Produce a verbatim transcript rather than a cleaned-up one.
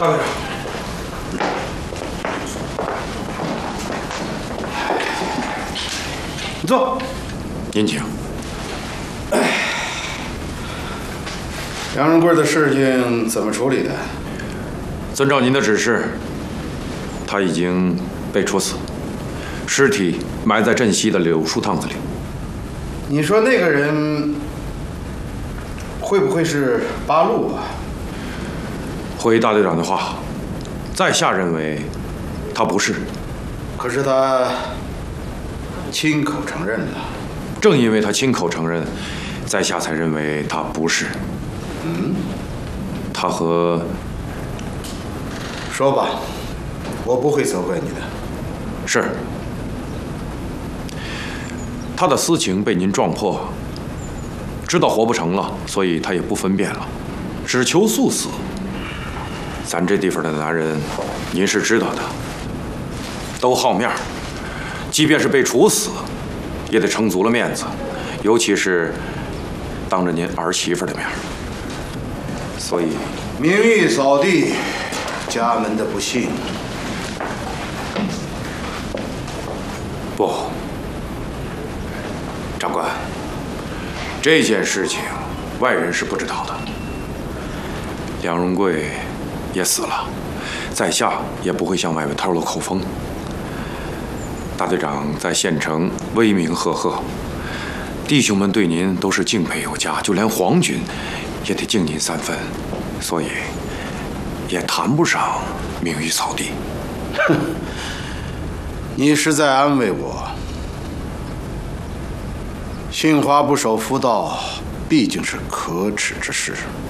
大队长。 你坐。 您请。 杨荣贵的事情怎么处理的？ 遵照您的指示，他已经被处死，尸体埋在镇西的柳树趟子里。 你说那个人会不会是八路啊？ 回大队长的话，在下认为他不是。 可是他亲口承认了。 正因为他亲口承认，在下才认为他不是。 嗯， 他和…… 说吧，我不会责怪你的。 是。他的私情被您撞破，知道活不成了，所以他也不分辨了，只求速死。咱这地方的男人，您是知道的，都好面儿，即便是被处死，也得撑足了面子，尤其是当着您儿媳妇的面儿。所以， 名誉扫地，家门的不幸。 不，长官，这件事情外人是不知道的。梁荣贵也死了，在下也不会向外面透露口风。大队长在县城威名赫赫，弟兄们对您都是敬佩有加，就连皇军也得敬您三分，所以也谈不上名誉扫地。 哼，你是在安慰我。杏花不守妇道，毕竟是可耻之事。